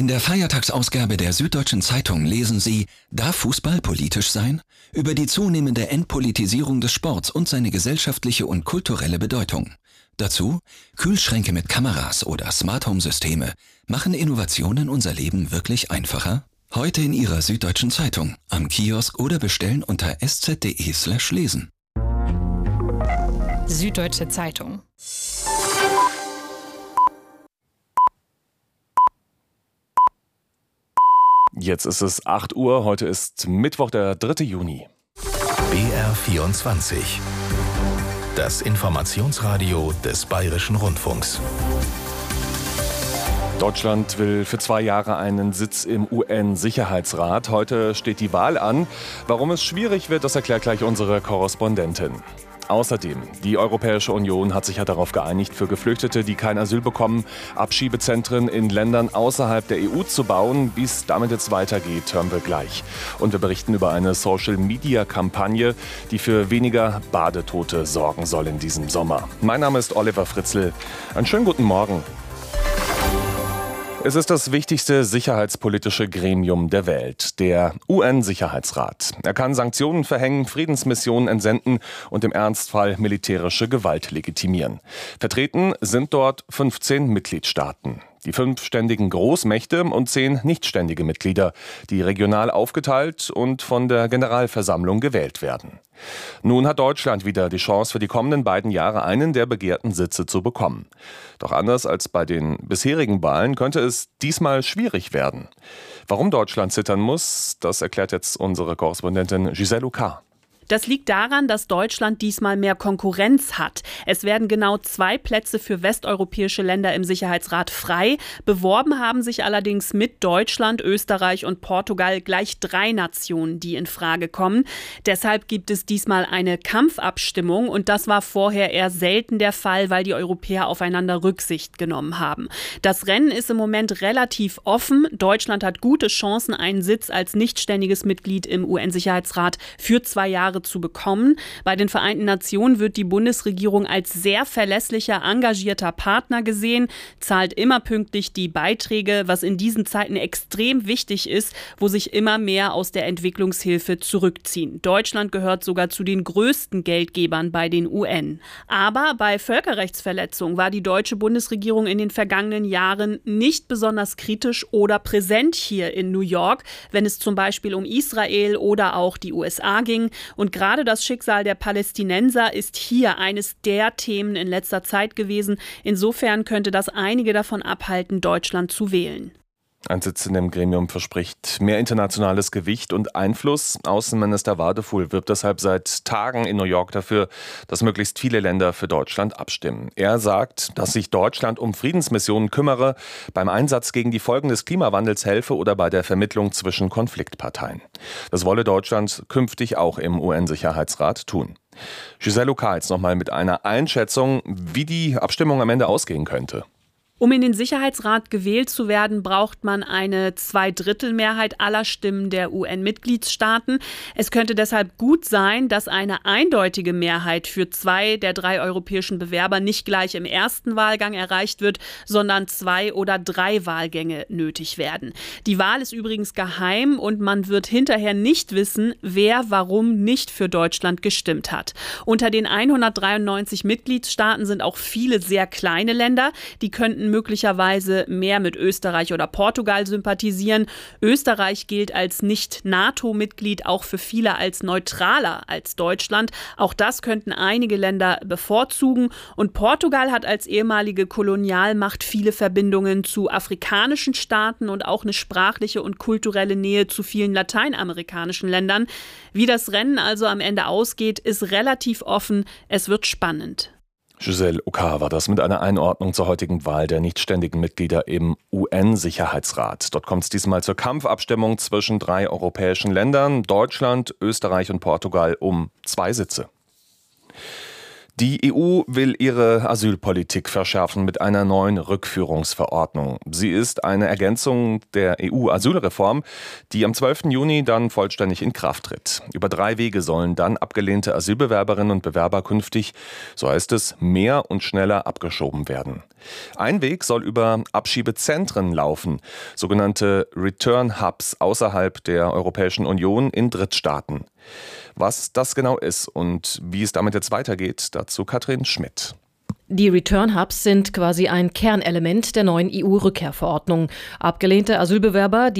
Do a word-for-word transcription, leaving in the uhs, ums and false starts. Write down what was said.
In der Feiertagsausgabe der Süddeutschen Zeitung lesen Sie: Darf Fußball politisch sein? Über die zunehmende Entpolitisierung des Sports und seine gesellschaftliche und kulturelle Bedeutung. Dazu: Kühlschränke mit Kameras oder Smart-Home-Systeme. Machen Innovationen unser Leben wirklich einfacher? Heute in Ihrer Süddeutschen Zeitung, am Kiosk oder bestellen unter sz.de slash lesen. Süddeutsche Zeitung. Jetzt ist es acht Uhr, heute ist Mittwoch, der dritte Juni. B R vierundzwanzig. Das Informationsradio des Bayerischen Rundfunks. Deutschland will für zwei Jahre einen Sitz im U N-Sicherheitsrat. Heute steht die Wahl an. Warum es schwierig wird, das erklärt gleich unsere Korrespondentin. Außerdem, die Europäische Union hat sich ja darauf geeinigt, für Geflüchtete, die kein Asyl bekommen, Abschiebezentren in Ländern außerhalb der E U zu bauen. Wie es damit jetzt weitergeht, hören wir gleich. Und wir berichten über eine Social-Media-Kampagne, die für weniger Badetote sorgen soll in diesem Sommer. Mein Name ist Oliver Fritzl. Einen schönen guten Morgen. Es ist das wichtigste sicherheitspolitische Gremium der Welt, der U N-Sicherheitsrat. Er kann Sanktionen verhängen, Friedensmissionen entsenden und im Ernstfall militärische Gewalt legitimieren. Vertreten sind dort fünfzehn Mitgliedstaaten. Die fünf ständigen Großmächte und zehn nichtständige Mitglieder, die regional aufgeteilt und von der Generalversammlung gewählt werden. Nun hat Deutschland wieder die Chance, für die kommenden beiden Jahre einen der begehrten Sitze zu bekommen. Doch anders als bei den bisherigen Wahlen könnte es diesmal schwierig werden. Warum Deutschland zittern muss, das erklärt jetzt unsere Korrespondentin Giselle Ucar. Das liegt daran, dass Deutschland diesmal mehr Konkurrenz hat. Es werden genau zwei Plätze für westeuropäische Länder im Sicherheitsrat frei. Beworben haben sich allerdings mit Deutschland, Österreich und Portugal gleich drei Nationen, die in Frage kommen. Deshalb gibt es diesmal eine Kampfabstimmung und das war vorher eher selten der Fall, weil die Europäer aufeinander Rücksicht genommen haben. Das Rennen ist im Moment relativ offen. Deutschland hat gute Chancen, einen Sitz als nichtständiges Mitglied im U N-Sicherheitsrat für zwei Jahre zu bekommen. Bei den Vereinten Nationen wird die Bundesregierung als sehr verlässlicher, engagierter Partner gesehen, zahlt immer pünktlich die Beiträge, was in diesen Zeiten extrem wichtig ist, wo sich immer mehr aus der Entwicklungshilfe zurückziehen. Deutschland gehört sogar zu den größten Geldgebern bei den U N. Aber bei Völkerrechtsverletzungen war die deutsche Bundesregierung in den vergangenen Jahren nicht besonders kritisch oder präsent hier in New York, wenn es zum Beispiel um Israel oder auch die U S A ging. Und gerade das Schicksal der Palästinenser ist hier eines der Themen in letzter Zeit gewesen. Insofern könnte das einige davon abhalten, Deutschland zu wählen. Ein Sitz in dem Gremium verspricht mehr internationales Gewicht und Einfluss. Außenminister Wadefuhl wirbt deshalb seit Tagen in New York dafür, dass möglichst viele Länder für Deutschland abstimmen. Er sagt, dass sich Deutschland um Friedensmissionen kümmere, beim Einsatz gegen die Folgen des Klimawandels helfe oder bei der Vermittlung zwischen Konfliktparteien. Das wolle Deutschland künftig auch im U N-Sicherheitsrat tun. Giselle Ucar jetzt nochmal mit einer Einschätzung, wie die Abstimmung am Ende ausgehen könnte. Um in den Sicherheitsrat gewählt zu werden, braucht man eine Zweidrittelmehrheit aller Stimmen der U N-Mitgliedstaaten. Es könnte deshalb gut sein, dass eine eindeutige Mehrheit für zwei der drei europäischen Bewerber nicht gleich im ersten Wahlgang erreicht wird, sondern zwei oder drei Wahlgänge nötig werden. Die Wahl ist übrigens geheim und man wird hinterher nicht wissen, wer warum nicht für Deutschland gestimmt hat. Unter den hundertdreiundneunzig Mitgliedstaaten sind auch viele sehr kleine Länder, die könnten möglicherweise mehr mit Österreich oder Portugal sympathisieren. Österreich gilt als Nicht-NATO-Mitglied auch für viele als neutraler als Deutschland. Auch das könnten einige Länder bevorzugen. Und Portugal hat als ehemalige Kolonialmacht viele Verbindungen zu afrikanischen Staaten und auch eine sprachliche und kulturelle Nähe zu vielen lateinamerikanischen Ländern. Wie das Rennen also am Ende ausgeht, ist relativ offen. Es wird spannend. Giselle Ucar war das mit einer Einordnung zur heutigen Wahl der nichtständigen Mitglieder im U N-Sicherheitsrat. Dort kommt es diesmal zur Kampfabstimmung zwischen drei europäischen Ländern, Deutschland, Österreich und Portugal, um zwei Sitze. Die E U will ihre Asylpolitik verschärfen mit einer neuen Rückführungsverordnung. Sie ist eine Ergänzung der E U-Asylreform, die am zwölften Juni dann vollständig in Kraft tritt. Über drei Wege sollen dann abgelehnte Asylbewerberinnen und Bewerber künftig, so heißt es, mehr und schneller abgeschoben werden. Ein Weg soll über Abschiebezentren laufen, sogenannte Return Hubs außerhalb der Europäischen Union in Drittstaaten. Was das genau ist und wie es damit jetzt weitergeht, dazu Katrin Schmidt. Die Return Hubs sind quasi ein Kernelement der neuen E U-Rückkehrverordnung. Abgelehnte Asylbewerber, die